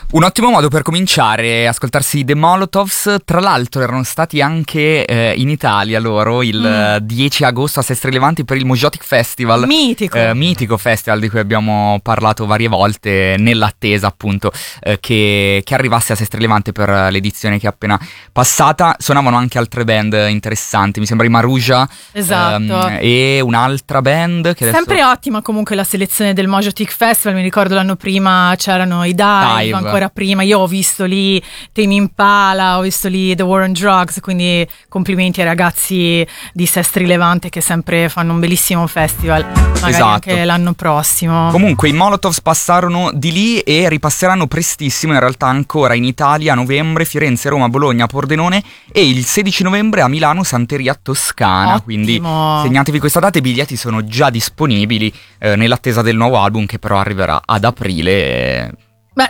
Un ottimo modo per cominciare, ascoltarsi The Molotovs. Tra l'altro erano stati anche in Italia loro il 10 agosto a Sestri Levanti per il Mojotic Festival. Mitico festival di cui abbiamo parlato varie volte, nell'attesa appunto che arrivasse a Sestri Levante per l'edizione che è appena passata. Suonavano anche altre band interessanti, mi sembra i Maruja. Esatto. E un'altra band che adesso... Sempre ottima comunque la selezione del Mojotic Festival. Mi ricordo l'anno prima c'erano i Dive. Ancora prima io ho visto lì Tame Impala, ho visto lì The War on Drugs, quindi complimenti ai ragazzi di Sestri Levante che sempre fanno un bellissimo festival, magari esatto. Anche l'anno prossimo. Comunque i Molotovs passarono di lì e ripasseranno prestissimo, in realtà ancora in Italia a novembre, Firenze, Roma, Bologna, Pordenone e il 16 novembre a Milano, Santeria Toscana. Ottimo. Quindi segnatevi questa data, i biglietti sono già disponibili nell'attesa del nuovo album che però arriverà ad aprile.